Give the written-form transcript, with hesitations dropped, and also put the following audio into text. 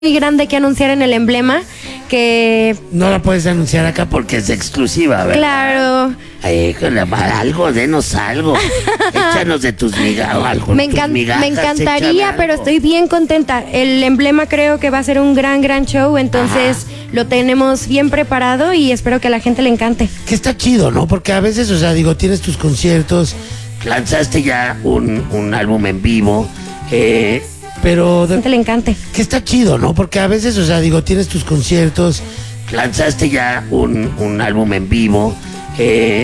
muy grande que anunciar en el emblema, que... No la puedes anunciar acá porque es exclusiva, ¿verdad? Claro. Ay, algo, denos algo. Échanos de tus migajas. Me encantaría, pero estoy bien contenta. El emblema creo que va a ser un gran show, entonces lo tenemos bien preparado y espero que a la gente le encante. Que está chido, ¿no? Porque a veces, o sea, digo, tienes tus conciertos, lanzaste ya un álbum en vivo, pero... A la gente le encante. Que está chido, ¿no? Porque a veces, o sea, digo, tienes tus conciertos, lanzaste ya un álbum en vivo,